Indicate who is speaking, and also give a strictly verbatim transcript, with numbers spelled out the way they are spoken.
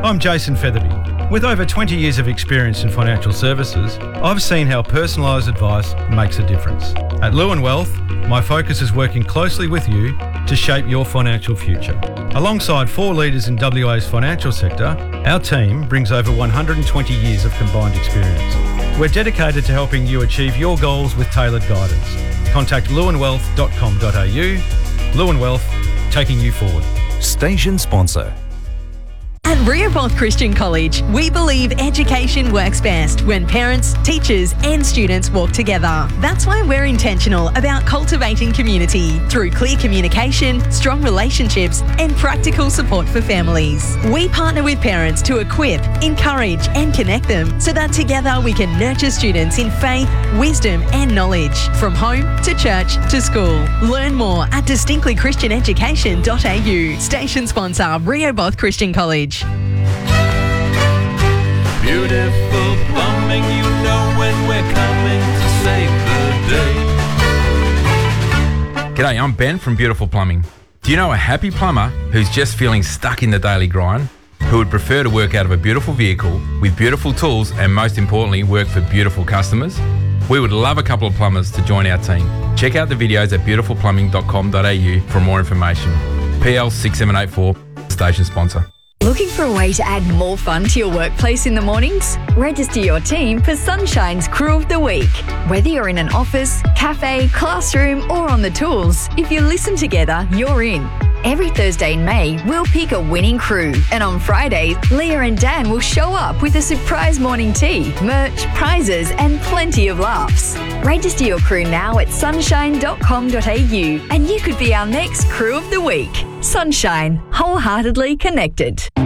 Speaker 1: I'm Jason Featherby. With over twenty years of experience in financial services, I've seen how personalised advice makes a difference. At Lewin Wealth, my focus is working closely with you to shape your financial future. Alongside four leaders in W A's financial sector, our team brings over one hundred twenty years of combined experience. We're dedicated to helping you achieve your goals with tailored guidance. Contact lewin wealth dot com dot a u. Lewin Wealth, taking you forward.
Speaker 2: Station sponsor.
Speaker 3: At Rehoboth Christian College, we believe education works best when parents, teachers and students walk together. That's why we're intentional about cultivating community through clear communication, strong relationships and practical support for families. We partner with parents to equip, encourage and connect them so that together we can nurture students in faith, wisdom and knowledge from home to church to school. Learn more at distinctly christian education dot a u. Station sponsor Rehoboth Christian College.
Speaker 4: Beautiful plumbing, you know when we're coming to save the day.
Speaker 5: G'day, I'm Ben from Beautiful Plumbing. Do you know a happy plumber who's just feeling stuck in the daily grind? Who would prefer to work out of a beautiful vehicle with beautiful tools and most importantly work for beautiful customers? We would love a couple of plumbers to join our team. Check out the videos at beautiful plumbing dot com dot a u for more information. P L six seven eight four, station sponsor.
Speaker 6: Looking for a way to add more fun to your workplace in the mornings? Register your team for Sunshine's Crew of the Week. Whether you're in an office, cafe, classroom or on the tools, if you listen together, you're in. Every Thursday in May, we'll pick a winning crew. And on Fridays, Leah and Dan will show up with a surprise morning tea, merch, prizes and plenty of laughs. Register your crew now at sunshine dot com dot a u and you could be our next Crew of the Week. Sunshine, wholeheartedly connected.